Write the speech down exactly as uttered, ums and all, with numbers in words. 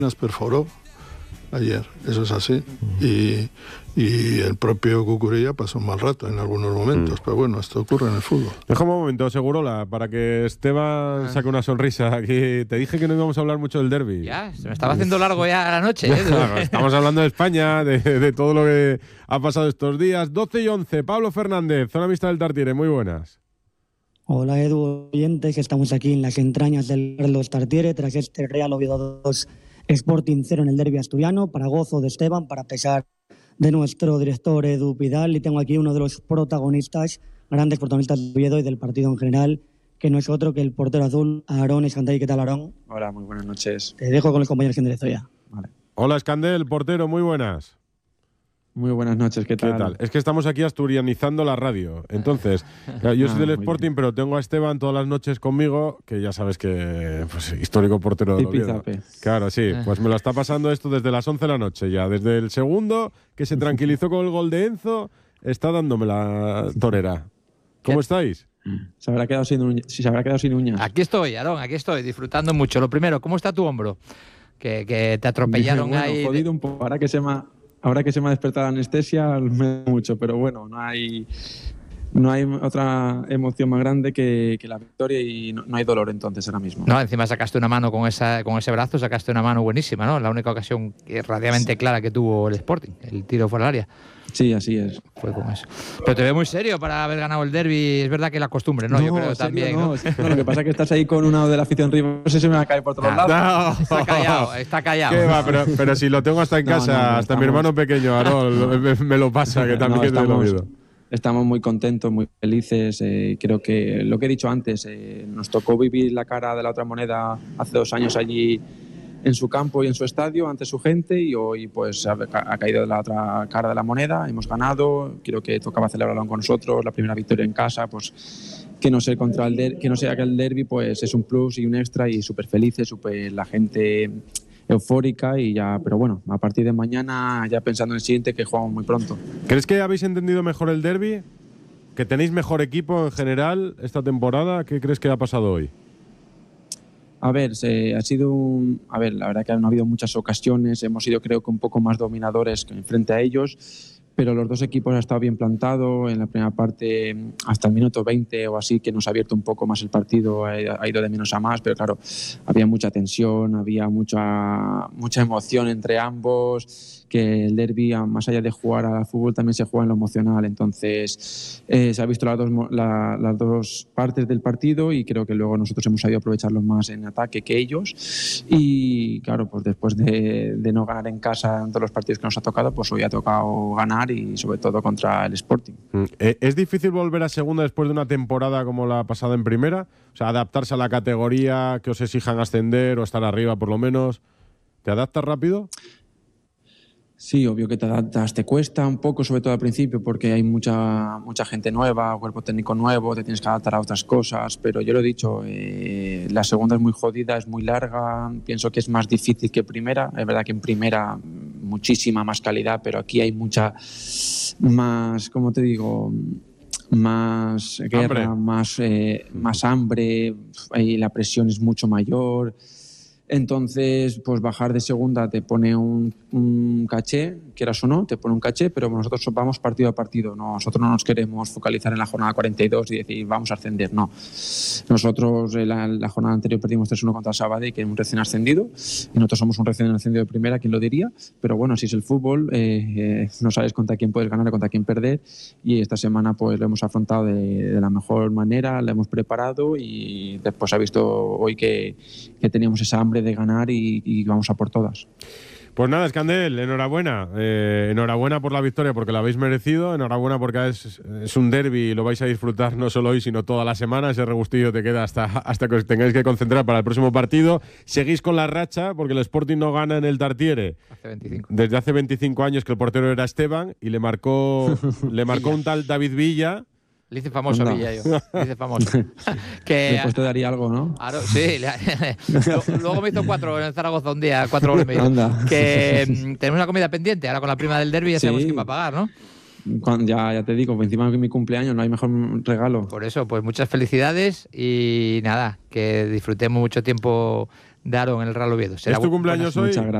Nos perforó ayer, eso es así, y, y el propio Cucurella pasó un mal rato en algunos momentos, mm. pero bueno, esto ocurre en el fútbol. Déjame un momento, Segurola, para que Esteban saque una sonrisa aquí. Te dije que no íbamos a hablar mucho del derbi. Ya, se me estaba haciendo largo ya la noche. ¿eh? Claro, estamos hablando de España, de, de todo lo que ha pasado estos días. doce y once, Pablo Fernández, Zona Mixta del Tartiere, muy buenas. Hola Edu, oyentes, estamos aquí en las entrañas del Carlos Tartiere tras este Real Oviedo dos Sporting cero en el derbi asturiano, para gozo de Esteban, para pesar de nuestro director Edu Pidal, y tengo aquí uno de los protagonistas, grandes protagonistas de Oviedo y del partido en general, que no es otro que el portero azul, Aarón Escandell. ¿Qué tal, Aarón? Hola, muy buenas noches. Te dejo con los compañeros que enderezo ya. Vale. Hola Escandell, portero, muy buenas. Muy buenas noches, ¿qué tal? ¿Qué tal? Es que estamos aquí asturianizando la radio. Entonces, yo soy ah, del Sporting, bien. Pero tengo a Esteban todas las noches conmigo, que ya sabes que pues histórico portero de Oviedo. Claro, sí, pues me lo está pasando esto desde las once de la noche ya. Desde el segundo, que se tranquilizó con el gol de Enzo, está dándome la torera. ¿Cómo ¿Qué? estáis? Se habrá quedado sin uña, si se habrá quedado sin uñas. Aquí estoy, Aarón, aquí estoy, disfrutando mucho. Lo primero, ¿cómo está tu hombro? Que, que te atropellaron bueno, ahí. Jodido un poco, ahora que se me ha... Ahora que se me ha despertado la anestesia, me da mucho, pero bueno, no hay, no hay otra emoción más grande que, que la victoria y no, no hay dolor entonces ahora mismo. No, encima sacaste una mano con, esa, con ese brazo, sacaste una mano buenísima, ¿no? La única ocasión relativamente sí. clara que tuvo el Sporting, el tiro fuera del área. Sí, así es. Fue con eso. Pero te veo muy serio para haber ganado el derbi. Es verdad que la costumbre, ¿no? no Yo creo serio, también. No, ¿no? no, lo que pasa es que estás ahí con uno de la afición rival. No sé si me va a caer por todos nah, lados. No. Está callado, está callado. ¿Qué va? Pero, pero si lo tengo hasta en casa, no, no, no, hasta estamos... mi hermano pequeño, Aarón, me, me lo pasa, que también no, estamos, lo oído. Estamos muy contentos, muy felices. Eh, creo que lo que he dicho antes, eh, nos tocó vivir la cara de la otra moneda hace dos años allí en su campo y en su estadio ante su gente, y hoy pues ha, ha caído de la otra cara de la moneda, hemos ganado, creo que tocaba celebrarlo con nosotros, la primera victoria en casa, pues que no sea contra el der, que no sea que el derbi, pues es un plus y un extra, y súper felices, súper la gente eufórica, y ya, pero bueno, a partir de mañana ya pensando en el siguiente, que jugamos muy pronto. ¿Crees que habéis entendido mejor el derbi? ¿Que tenéis mejor equipo en general esta temporada? ¿Qué crees que ha pasado hoy? A ver, se, ha sido un, a ver, la verdad que no ha habido muchas ocasiones, hemos sido creo que un poco más dominadores frente a ellos, pero los dos equipos han estado bien plantados. En la primera parte, hasta el minuto veinte o así, que nos ha abierto un poco más el partido, ha, ha ido de menos a más, pero claro, había mucha tensión, había mucha, mucha emoción entre ambos, que el derbi, más allá de jugar al fútbol, también se juega en lo emocional. Entonces, eh, se ha visto las dos, la, las dos partes del partido, y creo que luego nosotros hemos sabido aprovecharlos más en ataque que ellos. Y claro, pues después de, de no ganar en casa en todos los partidos que nos ha tocado, pues hoy ha tocado ganar, y sobre todo contra el Sporting. ¿Es difícil volver a segunda después de una temporada como la pasada en primera? O sea, adaptarse a la categoría, que os exijan ascender o estar arriba por lo menos. ¿Te adaptas rápido? Sí, obvio que te adaptas, te cuesta un poco, sobre todo al principio, porque hay mucha mucha gente nueva, cuerpo técnico nuevo, te tienes que adaptar a otras cosas, pero yo lo he dicho, eh, la segunda es muy jodida, es muy larga, pienso que es más difícil que primera. Es verdad que en primera muchísima más calidad, pero aquí hay mucha más, ¿cómo te digo?, más guerra, hambre. más, eh, más hambre, y la presión es mucho mayor. Entonces, pues bajar de segunda te pone un, un caché, quieras o no, te pone un caché, pero nosotros vamos partido a partido. No, nosotros no nos queremos focalizar en la jornada cuarenta y dos y decir vamos a ascender, no. Nosotros en la, la jornada anterior perdimos tres uno contra el Sabadell, que es un recién ascendido, y nosotros somos un recién ascendido de primera, ¿quién lo diría? Pero bueno, así es el fútbol, eh, eh, no sabes contra quién puedes ganar y contra quién perder, y esta semana pues lo hemos afrontado de, de la mejor manera, lo hemos preparado, y después se ha visto hoy que, que teníamos esa hambre de ganar, y, y vamos a por todas. Pues nada, Escandell, enhorabuena. Eh, enhorabuena por la victoria, porque la habéis merecido. Enhorabuena porque es, es un derbi y lo vais a disfrutar no solo hoy, sino toda la semana. Ese regustillo te queda hasta, hasta que os tengáis que concentrar para el próximo partido. Seguís con la racha, porque el Sporting no gana en el Tartiere hace veinticinco. Desde hace veinticinco años, que el portero era Esteban, y le marcó, le marcó un tal David Villa. Le hice famoso a Villa, yo. Le hice famoso. que, Después te daría algo, ¿no? Claro, sí. Le, luego me hizo cuatro en Zaragoza un día, cuatro goles me hizo. Anda. Que tenemos una comida pendiente, ahora con la prima del derbi ya sí. sabemos quién va a pagar, ¿no? Cuando, ya, ya te digo, pues encima de mi cumpleaños no hay mejor regalo. Por eso, pues muchas felicidades, y nada, que disfrutemos mucho tiempo de Aro en el Real Oviedo. Será ¿Es tu cumpleaños hoy?